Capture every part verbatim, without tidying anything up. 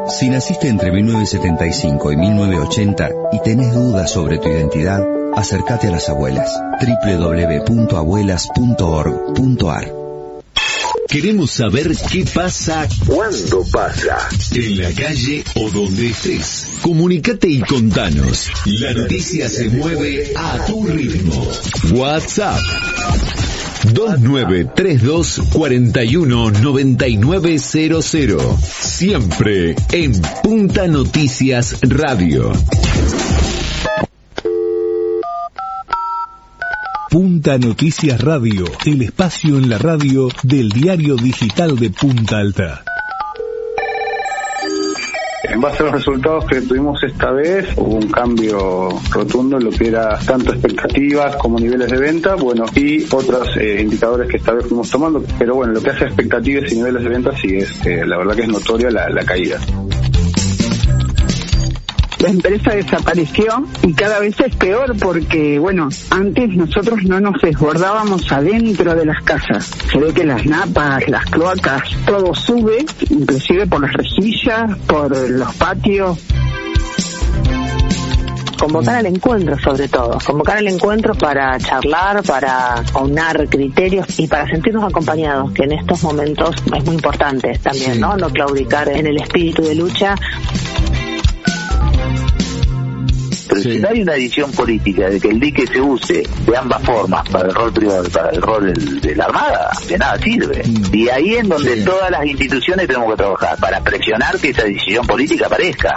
Si naciste entre mil novecientos setenta y cinco y mil novecientos ochenta y tenés dudas sobre tu identidad, acércate a las abuelas. doble u doble u doble u punto abuelas punto org punto a r. Queremos saber qué pasa, cuándo pasa, en la calle o donde estés. Comunicate y contanos. La noticia se mueve a tu ritmo. WhatsApp dos nueve tres dos cuatro uno nueve nueve cero cero. Siempre en Punta Noticias Radio. Punta Noticias Radio, el espacio en la radio del diario digital de Punta Alta. En base a los resultados que tuvimos esta vez, hubo un cambio rotundo en lo que era tanto expectativas como niveles de venta, bueno, y otros eh, indicadores que esta vez fuimos tomando, pero bueno, lo que hace expectativas y niveles de venta sí es, eh, la verdad que es notoria la, la caída. La empresa desapareció y cada vez es peor porque, bueno, antes nosotros no nos desbordábamos adentro de las casas. Se ve que las napas, las cloacas, todo sube, inclusive por las rejillas, por los patios. Convocar al encuentro, sobre todo. Convocar al encuentro para charlar, para aunar criterios y para sentirnos acompañados, que en estos momentos es muy importante también, sí. ¿no? No claudicar en el espíritu de lucha. Pero sí. Si no hay una decisión política de que el dique se use de ambas formas, para el rol privado y para el rol del, de la Armada, de nada sirve. Mm. Y ahí es donde sí. Todas las instituciones tenemos que trabajar, para presionar que esa decisión política aparezca.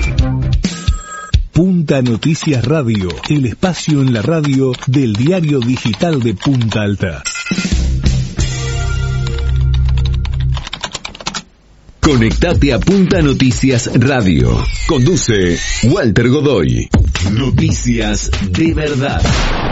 Punta Noticias Radio, el espacio en la radio del diario digital de Punta Alta. Conectate a Punta Noticias Radio. Conduce Walter Godoy. Noticias de verdad.